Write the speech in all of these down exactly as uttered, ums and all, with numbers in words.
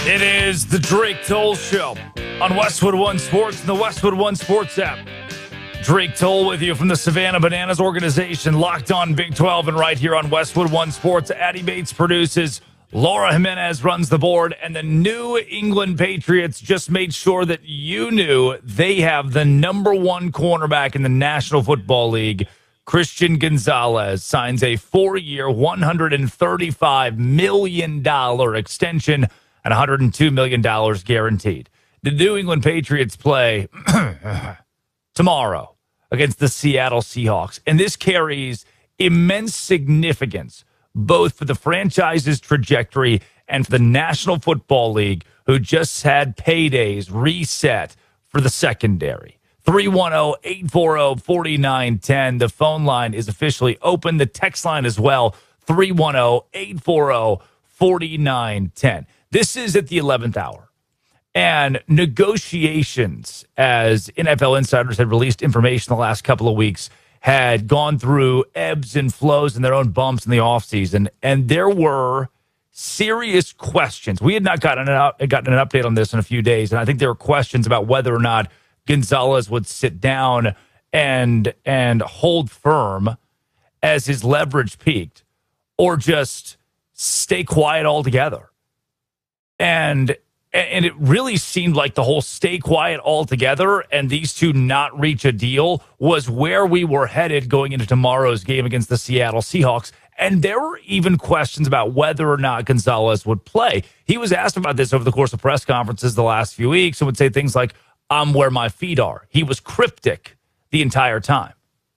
It is the Drake Toll Show on Westwood One Sports and the Westwood One Sports app. Drake Toll with you from the Savannah Bananas organization, Locked On Big twelve, and right here on Westwood One Sports. Addie Bates produces, Laura Jimenez runs the board, and the New England Patriots just made sure that you knew they have the number one cornerback in the National Football League. Christian Gonzalez signs a four-year, one hundred thirty-five million dollars extension and one hundred two million dollars guaranteed. The New England Patriots play tomorrow against the Seattle Seahawks, and this carries immense significance both for the franchise's trajectory and for the National Football League, who just had paydays reset for the secondary. three one zero, eight four zero, four nine one zero. The phone line is officially open. The text line as well, three one zero, eight four zero, four nine one zero. This is at the eleventh hour. And negotiations, as N F L insiders had released information the last couple of weeks, had gone through ebbs and flows and their own bumps in the offseason. And there were serious questions. We had not gotten an, gotten an update on this in a few days. And I think there were questions about whether or not Gonzalez would sit down and, and hold firm as his leverage peaked, or just stay quiet altogether. And And it really seemed like the whole stay quiet altogether and these two not reach a deal was where we were headed going into tomorrow's game against the Seattle Seahawks. And there were even questions about whether or not Gonzalez would play. He was asked about this over the course of press conferences the last few weeks and would say things like, "I'm where my feet are." He was cryptic the entire time.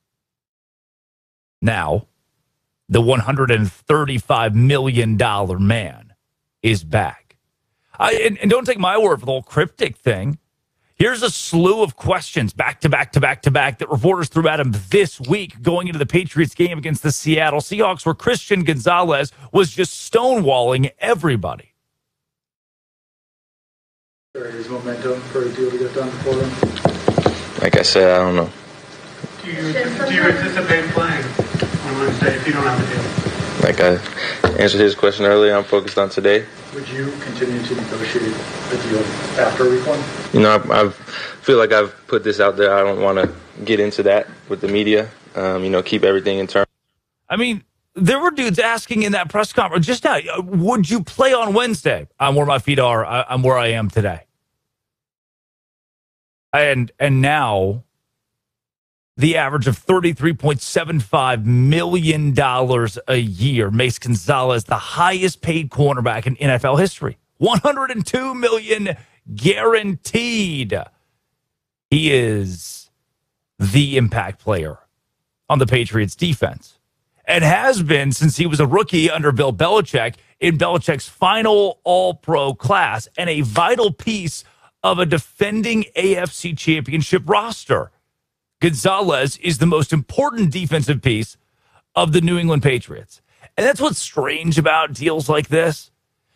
Now, the one hundred thirty-five million dollars man is back. I, and, and don't take my word for the whole cryptic thing. Here's a slew of questions back to back to back to back that reporters threw at him this week going into the Patriots game against the Seattle Seahawks, where Christian Gonzalez was just stonewalling everybody. There is momentum for a deal to get done before then? Like I said, I don't know. Do you, do you anticipate playing on Wednesday if you don't have a deal? Like I answered his question earlier, I'm focused on today. Would you continue to negotiate a deal after week one? You know, I, I feel like I've put this out there. I don't want to get into that with the media. Um, you know, keep everything internal. I mean, there were dudes asking in that press conference just now, would you play on Wednesday? I'm where my feet are. I, I'm where I am today. And and now the average of thirty-three point seven five million dollars a year makes Gonzalez the highest paid cornerback in N F L history. one hundred two million dollars guaranteed. He is the impact player on the Patriots defense and has been since he was a rookie under Bill Belichick in Belichick's final all-pro class and a vital piece of a defending A F C championship roster. Gonzalez is the most important defensive piece of the New England Patriots. And that's what's strange about deals like this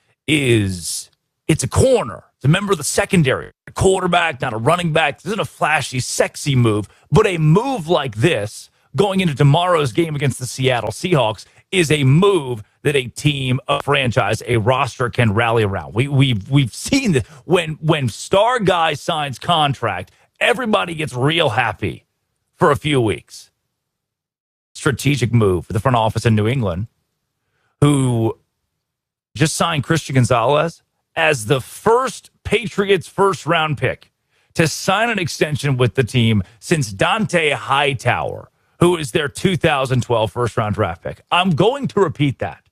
is it's a corner. It's a member of the secondary, a quarterback, not a running back. This isn't a flashy, sexy move, but a move like this going into tomorrow's game against the Seattle Seahawks is a move that a team, a franchise, a roster can rally around. We, we've, we've seen that when, when star guy signs contract, everybody gets real happy for a few weeks. Strategic move for the front office in New England, who just signed Christian Gonzalez as the first Patriots first round pick to sign an extension with the team since Dante Hightower, who is their two thousand twelve first round draft pick. I'm going to repeat that.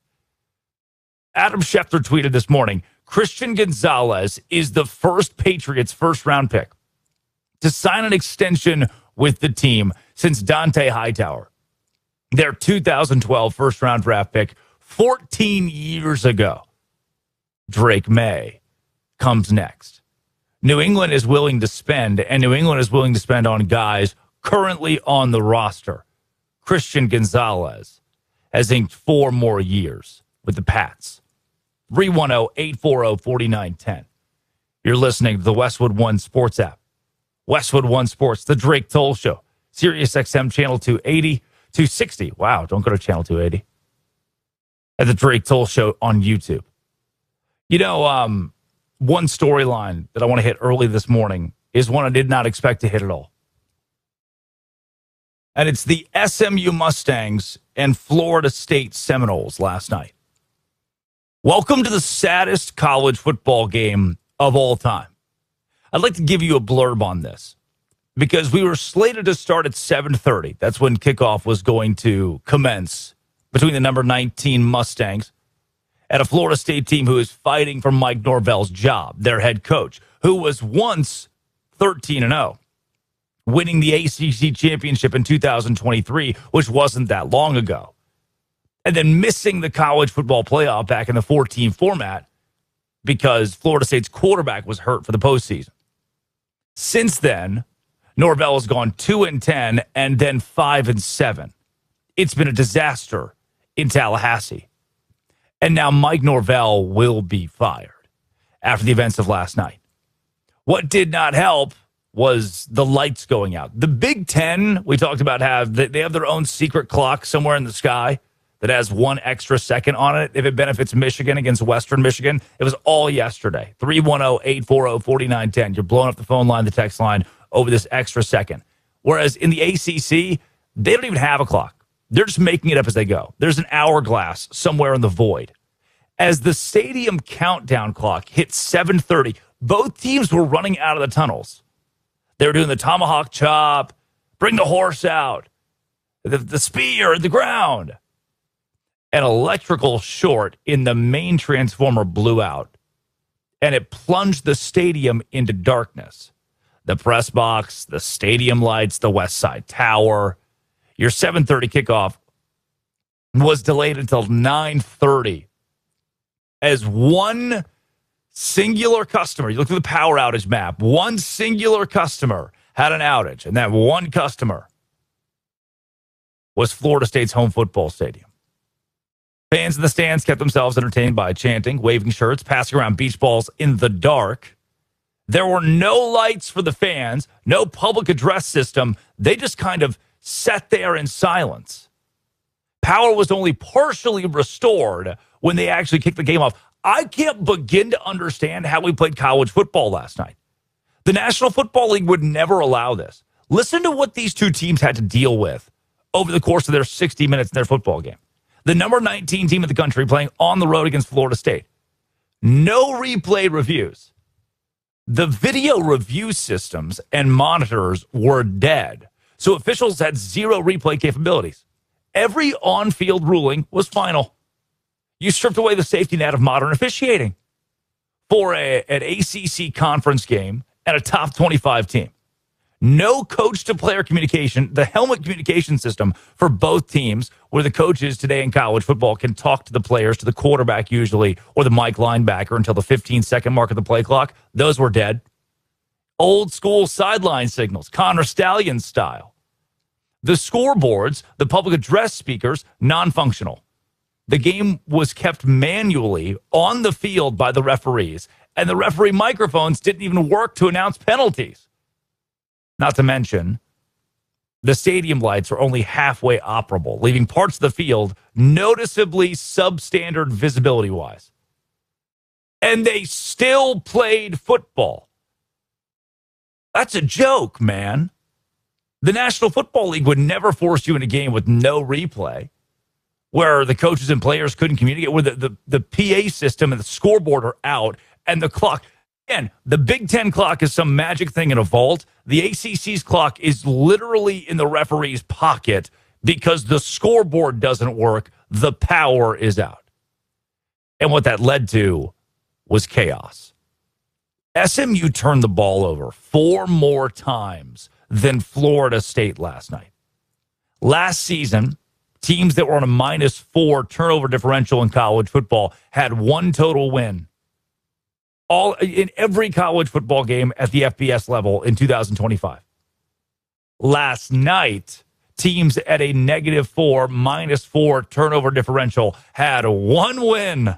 Adam Schefter tweeted this morning, Christian Gonzalez is the first Patriots first round pick to sign an extension with the team since Dante Hightower, their two thousand twelve first round draft pick fourteen years ago. Drake May comes next. New England is willing to spend, and New England is willing to spend on guys currently on the roster. Christian Gonzalez has inked four more years with the Pats. three one zero, eight four zero, four nine one zero. You're listening to the Westwood One Sports app. Westwood One Sports, the Drake Toll Show. Sirius X M channel two eighty, two sixty. Wow, don't go to channel two eighty. At the Drake Toll Show on YouTube. You know, um, one storyline that I want to hit early this morning is one I did not expect to hit at all. And it's the S M U Mustangs and Florida State Seminoles last night. Welcome to the saddest college football game of all time. I'd like to give you a blurb on this because we were slated to start at seven thirty. That's when kickoff was going to commence between the number nineteen Mustangs and a Florida State team who is fighting for Mike Norvell's job, their head coach, who was once thirteen and oh, winning the A C C championship in two thousand twenty-three, which wasn't that long ago, and then missing the college football playoff back in the four-team format because Florida State's quarterback was hurt for the postseason. Since then, Norvell has gone two and ten and then five and seven. It's been a disaster in Tallahassee. And now Mike Norvell will be fired after the events of last night. What did not help was the lights going out. The Big Ten, we talked about, have they have their own secret clock somewhere in the sky that has one extra second on it if it benefits Michigan against Western Michigan. It was all yesterday. three one zero, eight four zero, four nine one zero. You're blowing up the phone line, the text line over this extra second. Whereas in the A C C, they don't even have a clock. They're just making it up as they go. There's an hourglass somewhere in the void. As the stadium countdown clock hit seven thirty, both teams were running out of the tunnels. They were doing the tomahawk chop, bring the horse out, the, the spear at the ground. An electrical short in the main transformer blew out, and it plunged the stadium into darkness. The press box, the stadium lights, the West Side Tower. Your seven thirty kickoff was delayed until nine thirty as one singular customer, you look at the power outage map, one singular customer had an outage, and that one customer was Florida State's home football stadium. Fans in the stands kept themselves entertained by chanting, waving shirts, passing around beach balls in the dark. There were no lights for the fans, no public address system. They just kind of sat there in silence. Power was only partially restored when they actually kicked the game off. I can't begin to understand how we played college football last night. The National Football League would never allow this. Listen to what these two teams had to deal with over the course of their sixty minutes in their football game. The number nineteen team in the country playing on the road against Florida State. No replay reviews. The video review systems and monitors were dead, so officials had zero replay capabilities. Every on-field ruling was final. You stripped away the safety net of modern officiating for a, an A C C conference game and a top twenty-five team. No coach-to-player communication, the helmet communication system for both teams, where the coaches today in college football can talk to the players, to the quarterback usually, or the Mike linebacker until the fifteen-second mark of the play clock. Those were dead. Old-school sideline signals, Connor Stallion style. The scoreboards, the public address speakers, non-functional. The game was kept manually on the field by the referees, and the referee microphones didn't even work to announce penalties. Not to mention, the stadium lights are only halfway operable, leaving parts of the field noticeably substandard visibility-wise. And they still played football. That's a joke, man. The National Football League would never force you in a game with no replay, where the coaches and players couldn't communicate, where the, the, the P A system and the scoreboard are out, and the clock. Again, the Big Ten clock is some magic thing in a vault. The A C C's clock is literally in the referee's pocket because the scoreboard doesn't work. The power is out. And what that led to was chaos. S M U turned the ball over four more times than Florida State last night. Last season, teams that were on a minus four turnover differential in college football had one total win. All in every college football game at the F B S level in two thousand twenty-five. Last night, teams at a negative four, minus four turnover differential had one win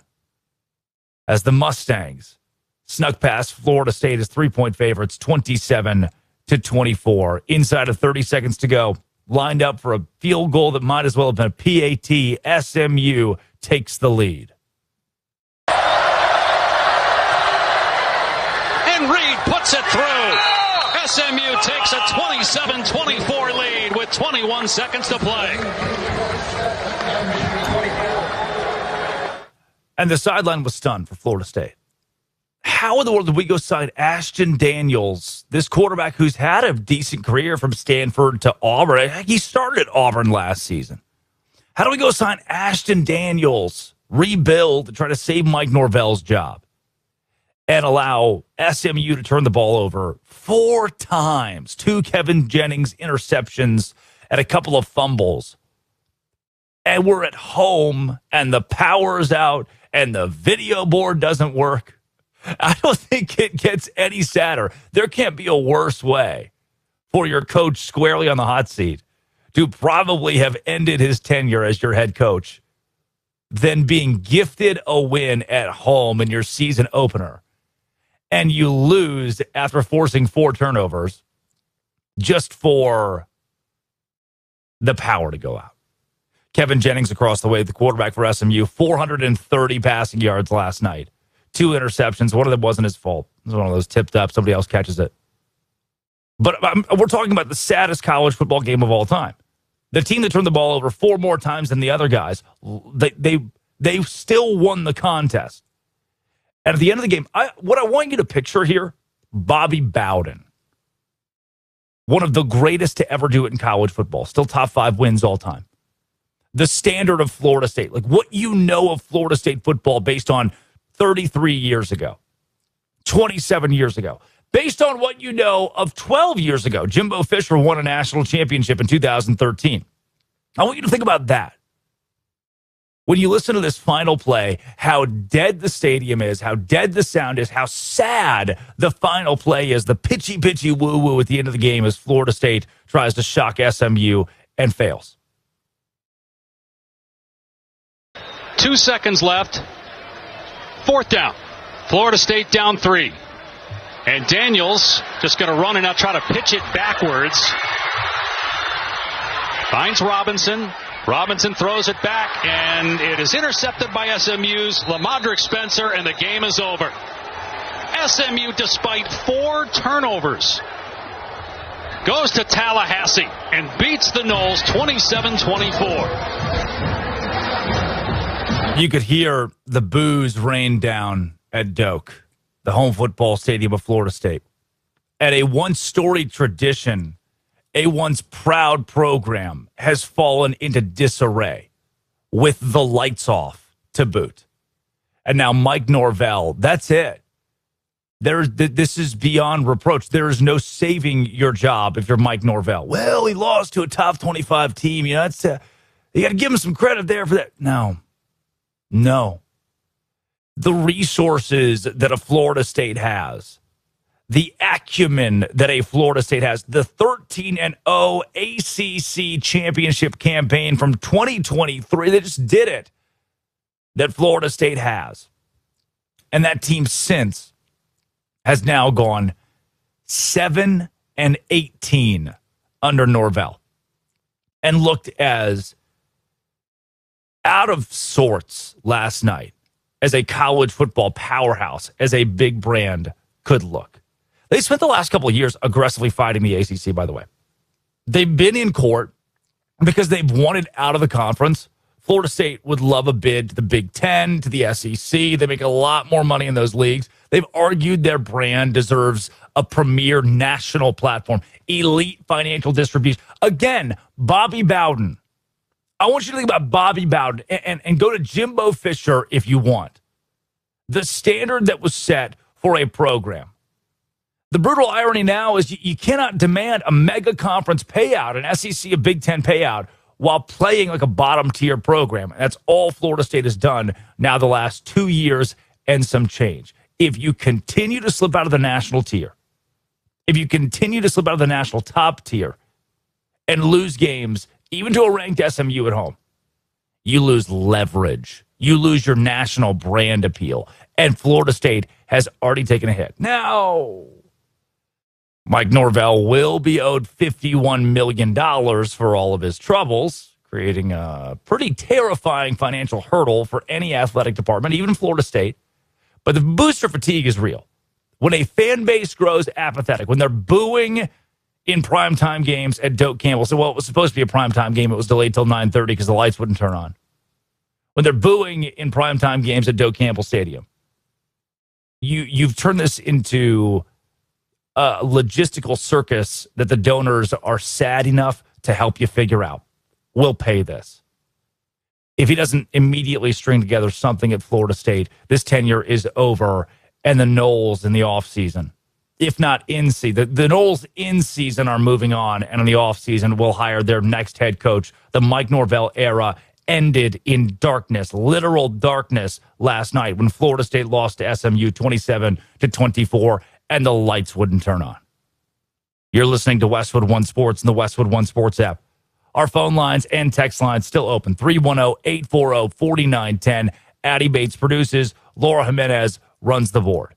as the Mustangs snuck past Florida State as three-point favorites, twenty-seven to twenty-four. Inside of thirty seconds to go, lined up for a field goal that might as well have been a P A T. S M U takes the lead. puts it through. S M U takes a twenty-seven twenty-four lead with twenty-one seconds to play. And the sideline was stunned for Florida State. How in the world did we go sign Ashton Daniels, this quarterback who's had a decent career from Stanford to Auburn? He started at Auburn last season. How do we go sign Ashton Daniels, rebuild, and try to save Mike Norvell's job, and allow S M U to turn the ball over four times, two Kevin Jennings interceptions and a couple of fumbles? And we're at home, and the power's out, and the video board doesn't work. I don't think it gets any sadder. There can't be a worse way for your coach squarely on the hot seat to probably have ended his tenure as your head coach than being gifted a win at home in your season opener, and you lose after forcing four turnovers just for the power to go out. Kevin Jennings across the way, the quarterback for S M U, four hundred thirty passing yards last night. Two interceptions. One of them wasn't his fault. It was one of those tipped up. Somebody else catches it. But um, we're talking about the saddest college football game of all time. The team that turned the ball over four more times than the other guys, they they they still won the contest. And at the end of the game, I, what I want you to picture here, Bobby Bowden, one of the greatest to ever do it in college football, still top five wins all time. The standard of Florida State, like what you know of Florida State football based on thirty-three years ago, twenty-seven years ago, based on what you know of twelve years ago. Jimbo Fisher won a national championship in two thousand thirteen. I want you to think about that. When you listen to this final play, how dead the stadium is, how dead the sound is, how sad the final play is, the pitchy, pitchy woo-woo at the end of the game as Florida State tries to shock S M U and fails. Two seconds left. Fourth down. Florida State down three. And Daniels just going to run and now try to pitch it backwards. Finds Robinson. Robinson throws it back, and it is intercepted by S M U's Lamadrick Spencer, and the game is over. S M U, despite four turnovers, goes to Tallahassee and beats the Noles twenty-seven twenty-four. You could hear the boos rain down at Doak, the home football stadium of Florida State. At a once storied tradition, a once proud program has fallen into disarray with the lights off to boot. And now Mike Norvell, that's it. There, this is beyond reproach. There is no saving your job if you're Mike Norvell. Well, he lost to a top twenty-five team. You know, that's uh, you got to give him some credit there for that. No. No. The resources that a Florida State has, the acumen that a Florida State has, the thirteen and oh A C C championship campaign from twenty twenty-three, they just did it, that Florida State has. And that team since has now gone seven and eighteen under Norvell and looked as out of sorts last night as a college football powerhouse, as a big brand could look. They spent the last couple of years aggressively fighting the A C C, by the way. They've been in court because they've wanted out of the conference. Florida State would love a bid to the Big Ten, to the S E C. They make a lot more money in those leagues. They've argued their brand deserves a premier national platform, elite financial distribution. Again, Bobby Bowden. I want you to think about Bobby Bowden and, and, and go to Jimbo Fisher if you want. The standard that was set for a program. The brutal irony now is you, you cannot demand a mega conference payout, an S E C, a Big Ten payout, while playing like a bottom-tier program. That's all Florida State has done now the last two years and some change. If you continue to slip out of the national tier, if you continue to slip out of the national top tier and lose games, even to a ranked S M U at home, you lose leverage. You lose your national brand appeal. And Florida State has already taken a hit. Now, Mike Norvell will be owed fifty-one million dollars for all of his troubles, creating a pretty terrifying financial hurdle for any athletic department, even Florida State. But the booster fatigue is real. When a fan base grows apathetic, when they're booing in primetime games at Doak Campbell. So, well, it was supposed to be a primetime game. It was delayed till nine thirty because the lights wouldn't turn on. When they're booing in primetime games at Doak Campbell Stadium, you, you've turned this into a logistical circus that the donors are sad enough to help you figure out. We'll pay this. If he doesn't immediately string together something at Florida State, this tenure is over, and the Noles in the offseason, if not in season, the, the Noles in season are moving on, and in the offseason will hire their next head coach. The Mike Norvell era ended in darkness, literal darkness last night when Florida State lost to S M U twenty-seven to twenty-four, and the lights wouldn't turn on. You're listening to Westwood One Sports and the Westwood One Sports app. Our phone lines and text lines still open. three one zero, eight four zero, four nine one zero. Addie Bates produces. Laura Jimenez runs the board.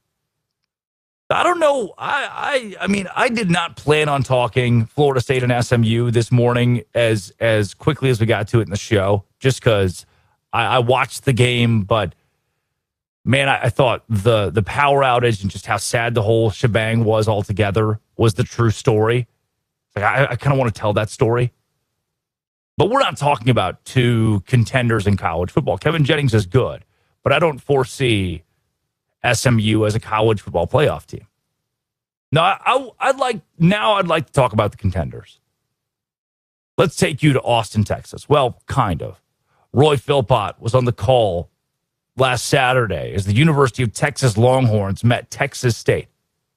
I don't know. I, I I mean, I did not plan on talking Florida State and S M U this morning as as quickly as we got to it in the show, just because I, I watched the game. But, man, I, I thought the, the power outage and just how sad the whole shebang was altogether was the true story. Like I, I kind of want to tell that story. But we're not talking about two contenders in college football. Kevin Jennings is good, but I don't foresee S M U as a college football playoff team. No, I, I, I'd like now. I'd like to talk about the contenders. Let's take you to Austin, Texas. Well, kind of. Roy Philpott was on the call last Saturday as the University of Texas Longhorns met Texas State,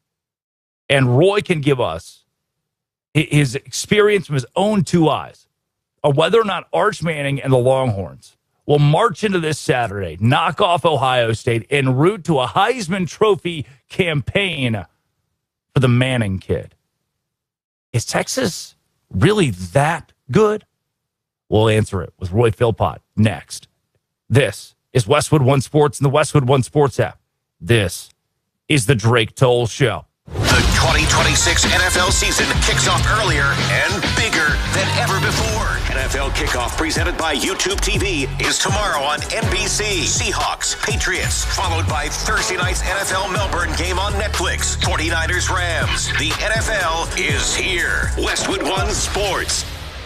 and Roy can give us his experience from his own two eyes of whether or not Arch Manning and the Longhorns will march into this Saturday, knock off Ohio State, en route to a Heisman Trophy campaign for the Manning kid. Is Texas really that good? We'll answer it with Roy Philpott next. This is Westwood One Sports and the Westwood One Sports app. This is the Drake Toll Show. The twenty twenty-six N F L season kicks off earlier and bigger than ever before. N F L Kickoff presented by YouTube T V is tomorrow on N B C. Seahawks, Patriots, followed by Thursday night's N F L Melbourne game on Netflix. forty-niners, Rams. The N F L is here. Westwood One Sports.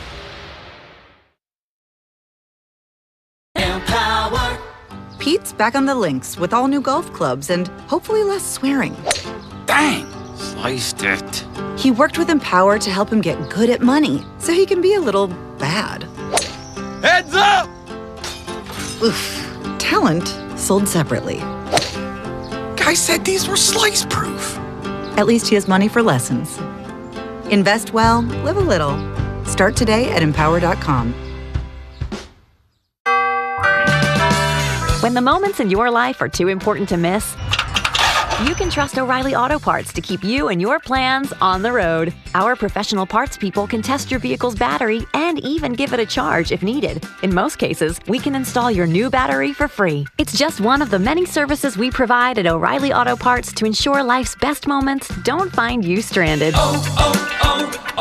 Empower. Pete's back on the links with all new golf clubs and hopefully less swearing. Dang! Sliced it. He worked with Empower to help him get good at money, so he can be a little bad. Heads up! Oof. Talent sold separately. Guy said these were slice-proof. At least he has money for lessons. Invest well, live a little. Start today at empower dot com. When the moments in your life are too important to miss, you can trust O'Reilly Auto Parts to keep you and your plans on the road. Our professional parts people can test your vehicle's battery and even give it a charge if needed. In most cases, we can install your new battery for free. It's just one of the many services we provide at O'Reilly Auto Parts to ensure life's best moments don't find you stranded. Oh,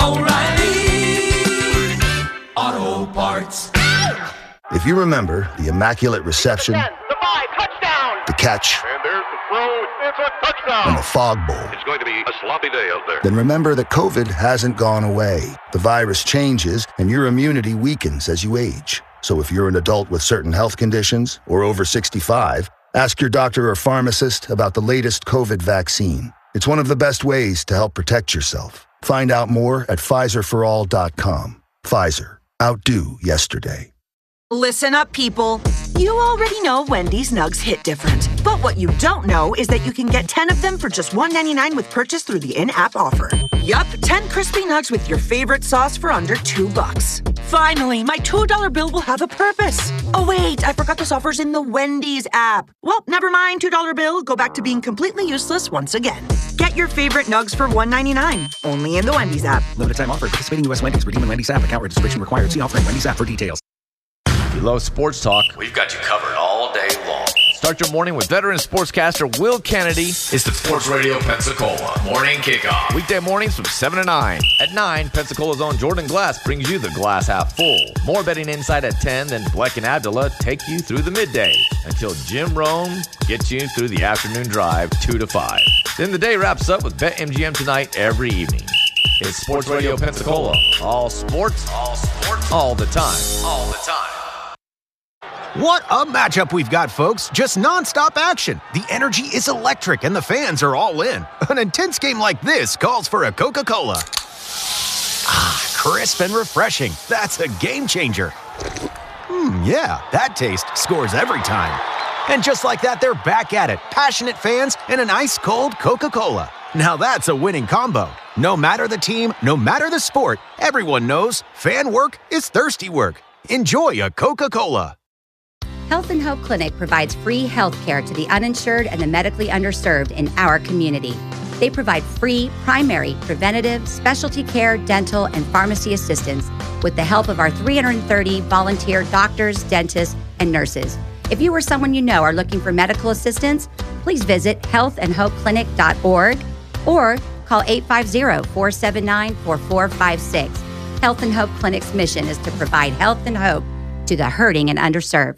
oh, oh, O'Reilly Auto Parts. If you remember the Immaculate Reception, the five, touchdown, the catch, and there's the throw, it's a touchdown, and the Fog Bowl, it's going to be a sloppy day out there. Then remember that COVID hasn't gone away. The virus changes, and your immunity weakens as you age. So if you're an adult with certain health conditions or over sixty-five, ask your doctor or pharmacist about the latest COVID vaccine. It's one of the best ways to help protect yourself. Find out more at Pfizer for all dot com. Pfizer. Outdo yesterday. Listen up, people. You already know Wendy's nugs hit different. But what you don't know is that you can get ten of them for just one ninety-nine with purchase through the in-app offer. Yup, ten crispy nugs with your favorite sauce for under two bucks. Finally, my two dollar bill will have a purpose. Oh wait, I forgot this offer's in the Wendy's app. Well, never mind, two dollar bill. Go back to being completely useless once again. Get your favorite nugs for one ninety-nine, only in the Wendy's app. Limited time offer. Participating U S Wendy's. Redeem in Wendy's app. Account registration required. See offer in Wendy's app for details. You love sports talk? We've got you covered all day long. Start your morning with veteran sportscaster Will Kennedy. It's the Sports Radio Pensacola Morning Kickoff. Weekday mornings from seven to nine. At nine, Pensacola's own Jordan Glass brings you the glass half full. More betting insight at ten, then Bleck and Abdullah take you through the midday until Jim Rome gets you through the afternoon drive two to five. Then the day wraps up with BetMGM tonight every evening. It's Sports Radio Pensacola. All sports, all sports, all the time. All the time. What a matchup we've got, folks. Just nonstop action. The energy is electric and the fans are all in. An intense game like this calls for a Coca-Cola. Ah, crisp and refreshing. That's a game changer. Hmm, yeah, that taste scores every time. And just like that, they're back at it. Passionate fans and an ice-cold Coca-Cola. Now that's a winning combo. No matter the team, no matter the sport, everyone knows fan work is thirsty work. Enjoy a Coca-Cola. Health and Hope Clinic provides free health care to the uninsured and the medically underserved in our community. They provide free, primary, preventative, specialty care, dental, and pharmacy assistance with the help of our three hundred thirty volunteer doctors, dentists, and nurses. If you or someone you know are looking for medical assistance, please visit health and hope clinic dot org or call eight five zero, four seven nine, four four five six. Health and Hope Clinic's mission is to provide health and hope to the hurting and underserved.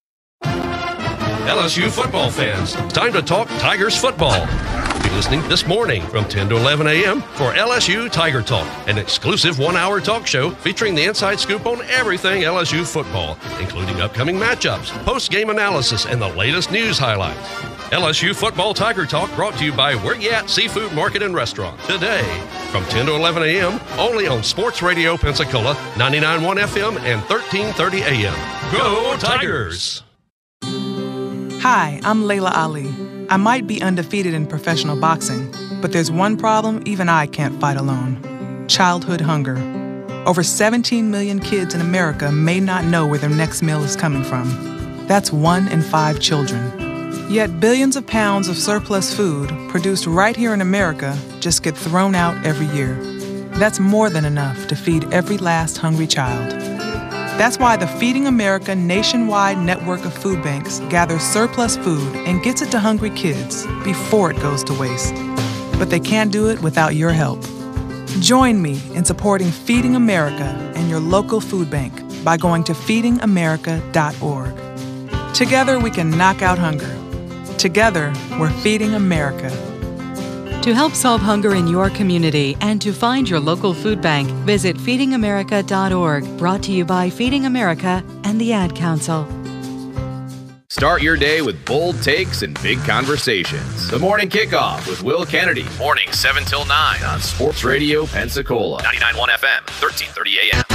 L S U football fans, it's time to talk Tigers football. Be listening this morning from ten to eleven a.m. for L S U Tiger Talk, an exclusive one-hour talk show featuring the inside scoop on everything L S U football, including upcoming matchups, post-game analysis, and the latest news highlights. L S U Football Tiger Talk brought to you by Where You At Seafood Market and Restaurant. Today, from ten to eleven a.m., only on Sports Radio Pensacola, ninety-nine point one F M and thirteen thirty A M. Go Tigers! Hi, I'm Layla Ali. I might be undefeated in professional boxing, but there's one problem even I can't fight alone: childhood hunger. Over seventeen million kids in America may not know where their next meal is coming from. That's one in five children. Yet billions of pounds of surplus food produced right here in America just get thrown out every year. That's more than enough to feed every last hungry child. That's why the Feeding America nationwide network of food banks gathers surplus food and gets it to hungry kids before it goes to waste. But they can't do it without your help. Join me in supporting Feeding America and your local food bank by going to feeding america dot org. Together we can knock out hunger. Together, we're Feeding America. To help solve hunger in your community and to find your local food bank, visit feeding america dot org. Brought to you by Feeding America and the Ad Council. Start your day with bold takes and big conversations. The Morning Kickoff with Will Kennedy. Morning seven till nine on Sports Radio Pensacola. ninety-nine point one F M, thirteen thirty A M.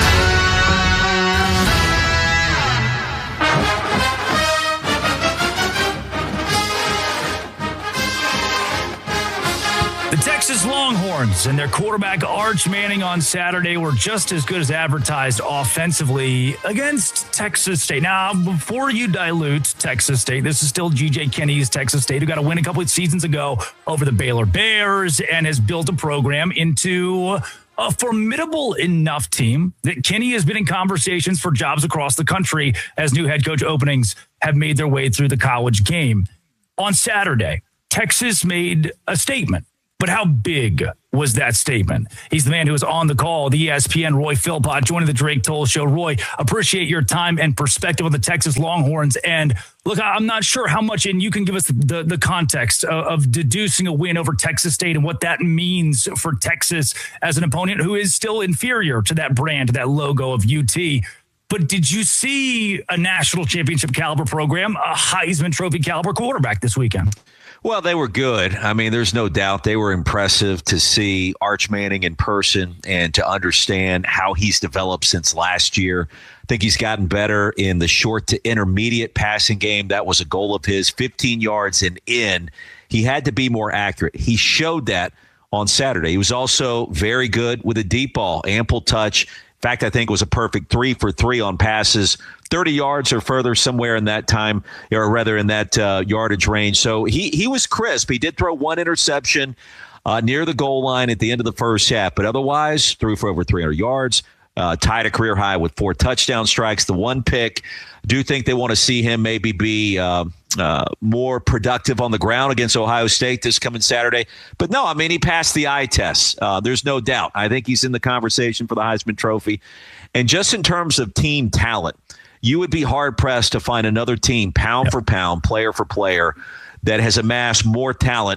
The Texas Longhorns and their quarterback Arch Manning on Saturday were just as good as advertised offensively against Texas State. Now, before you dilute Texas State, this is still G J Kenny's Texas State, who got a win a couple of seasons ago over the Baylor Bears and has built a program into a formidable enough team that Kenny has been in conversations for jobs across the country as new head coach openings have made their way through the college game. On Saturday, Texas made a statement. But how big was that statement? He's the man who was on the call, the E S P N Roy Philpott, joining the Drake Toll Show. Roy, appreciate your time and perspective on the Texas Longhorns. And look, I'm not sure how much, and you can give us the, the context of, of deducing a win over Texas State and what that means for Texas as an opponent who is still inferior to that brand, to that logo of U T. But did you see a national championship caliber program, a Heisman Trophy caliber quarterback this weekend? Well, they were good. I mean, there's no doubt they were impressive to see Arch Manning in person and to understand how he's developed since last year. I think he's gotten better in the short to intermediate passing game. That was a goal of his, fifteen yards and in. He had to be more accurate. He showed that on Saturday. He was also very good with a deep ball, ample touch. In fact, I think it was a perfect three for three on passes, thirty yards or further, somewhere in that time, or rather in that uh, yardage range. So he he was crisp. He did throw one interception uh, near the goal line at the end of the first half, but otherwise threw for over three hundred yards, uh, tied a career high with four touchdown strikes, the one pick. Do think they want to see him maybe be uh, uh, more productive on the ground against Ohio State this coming Saturday. But no, I mean, he passed the eye test. Uh, there's no doubt. I think he's in the conversation for the Heisman Trophy. And just in terms of team talent, you would be hard-pressed to find another team, pound for pound, player for player, that has amassed more talent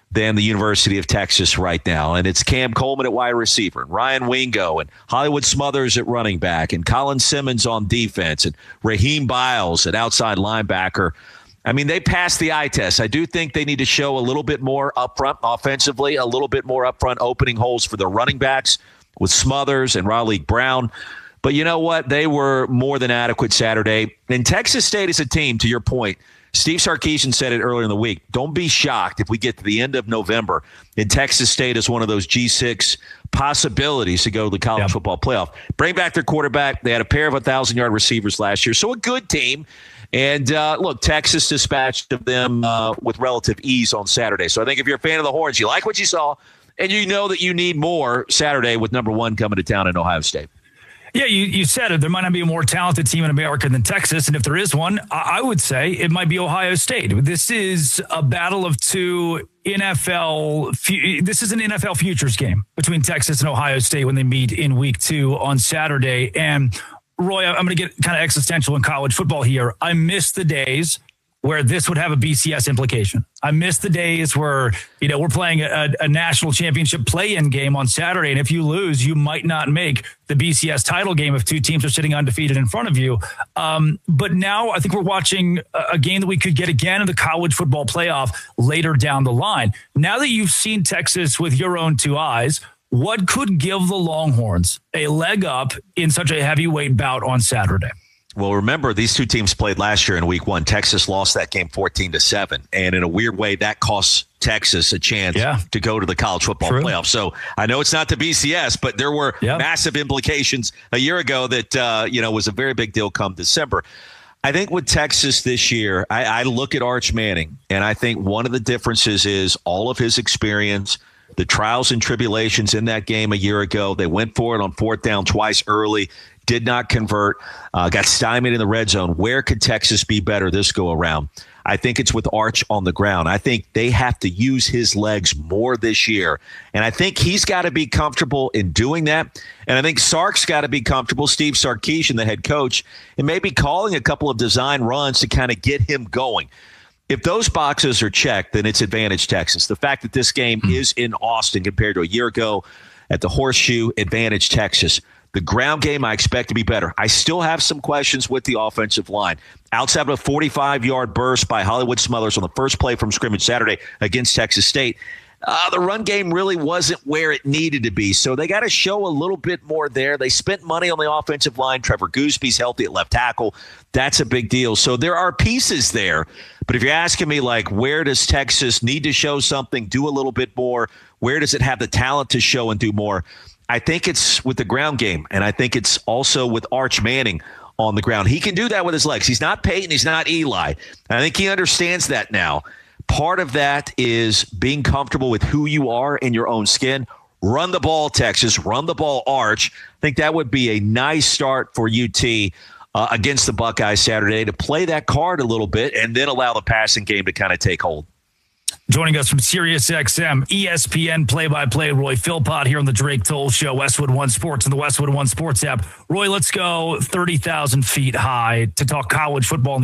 than the University of Texas right now. And it's Cam Coleman at wide receiver, and Ryan Wingo, and Hollywood Smothers at running back, and Colin Simmons on defense, and Raheem Biles at outside linebacker. I mean, they passed the eye test. I do think they need to show a little bit more upfront offensively, a little bit more upfront opening holes for their running backs with Smothers and Raleigh Brown. But you know what? They were more than adequate Saturday. And Texas State is a team, to your point, Steve Sarkisian said it earlier in the week. Don't be shocked if we get to the end of November and Texas State is one of those G six possibilities to go to the college yep. football playoff. Bring back their quarterback. They had a pair of one thousand-yard receivers last year, so a good team. And, uh, look, Texas dispatched of them uh, with relative ease on Saturday. So I think if you're a fan of the Horns, you like what you saw, and you know that you need more Saturday with number one coming to town in Ohio State. Yeah, you, you said it. There might not be a more talented team in America than Texas. And if there is one, I, I would say it might be Ohio State. This is a battle of two N F L. This is an N F L futures game between Texas and Ohio State when they meet in week two on Saturday. And Roy, I'm going to get kind of existential in college football here. I miss the days where this would have a B C S implication. I miss the days where, you know, we're playing a, a national championship play-in game on Saturday, and if you lose, you might not make the B C S title game if two teams are sitting undefeated in front of you. Um, but now I think we're watching a, a game that we could get again in the college football playoff later down the line. Now that you've seen Texas with your own two eyes, what could give the Longhorns a leg up in such a heavyweight bout on Saturday? Well, remember, these two teams played last year in week one. Texas lost that game fourteen to seven. And in a weird way, that costs Texas a chance yeah. to go to the college football True. playoff. So I know it's not the B C S, but there were yep. massive implications a year ago that, uh, you know, was a very big deal come December. I think with Texas this year, I, I look at Arch Manning, and I think one of the differences is all of his experience, the trials and tribulations in that game a year ago. They went for it on fourth down twice early, did not convert, uh, got stymied in the red zone. Where could Texas be better this go around? I think it's with Arch on the ground. I think they have to use his legs more this year. And I think he's got to be comfortable in doing that. And I think Sark's got to be comfortable, Steve Sarkisian, the head coach, and maybe calling a couple of design runs to kind of get him going. If those boxes are checked, then it's advantage Texas. The fact that this game mm-hmm. is in Austin compared to a year ago at the Horseshoe, advantage Texas. The ground game I expect to be better. I still have some questions with the offensive line. Outside of a forty-five-yard burst by Hollywood Smothers on the first play from scrimmage Saturday against Texas State, uh, the run game really wasn't where it needed to be. So they got to show a little bit more there. They spent money on the offensive line. Trevor Goosby's healthy at left tackle. That's a big deal. So there are pieces there. But if you're asking me, like, where does Texas need to show something, do a little bit more? Where does it have the talent to show and do more? I think it's with the ground game, and I think it's also with Arch Manning on the ground. He can do that with his legs. He's not Peyton. He's not Eli. And I think he understands that now. Part of that is being comfortable with who you are in your own skin. Run the ball, Texas. Run the ball, Arch. I think that would be a nice start for U T uh, against the Buckeyes Saturday to play that card a little bit and then allow the passing game to kind of take hold. Joining us from SiriusXM, E S P N play-by-play, Roy Philpott here on the Drake Toll Show, Westwood One Sports and the Westwood One Sports app. Roy, let's go thirty thousand feet high to talk college football.